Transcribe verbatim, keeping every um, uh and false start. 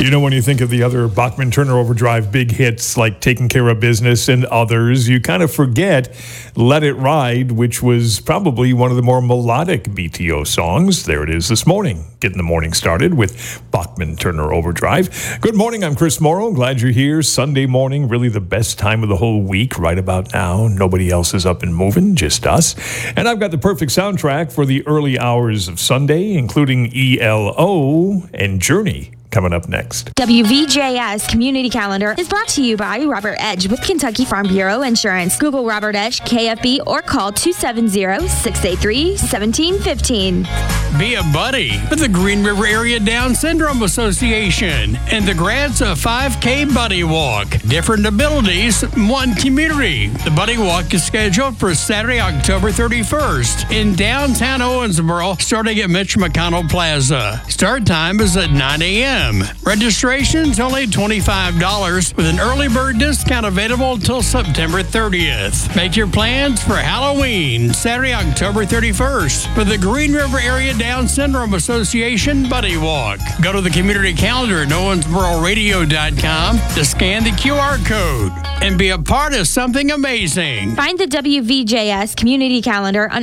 You know, when you think of the other Bachman Turner Overdrive big hits like Taking Care of Business and others, you kind of forget Let It Ride, which was probably one of the more melodic B T O songs. There it is this morning. Getting the morning started with Bachman Turner Overdrive. Good morning, I'm Chris Morrow. Glad you're here. Sunday morning, really the best time of the whole week right about now. Nobody else is up and moving, just us. And I've got the perfect soundtrack for the early hours of Sunday, including E L O and Journey. Coming up next. W V J S Community Calendar is brought to you by Robert Edge with Kentucky Farm Bureau Insurance. Google Robert Edge K F B or call two seven zero, six eight three, one seven one five. Be a buddy with the Green River Area Down Syndrome Association and the grants of five K Buddy Walk. Different abilities, one community. The Buddy Walk is scheduled for Saturday, October thirty-first in downtown Owensboro, starting at Mitch McConnell Plaza. Start time is at nine a.m. Registration's only twenty-five dollars with an early bird discount available until September thirtieth. Make your plans for Halloween, Saturday, October thirty-first for the Green River Area Down Syndrome Association Buddy Walk. Go to the community calendar at owensboro radio dot com to scan the Q R code and be a part of something amazing. Find the W V J S Community Calendar on